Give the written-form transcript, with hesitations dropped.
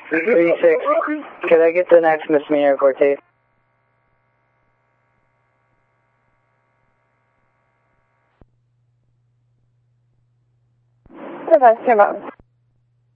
36. Could I get the next misdemeanor court case? Advice, turn up.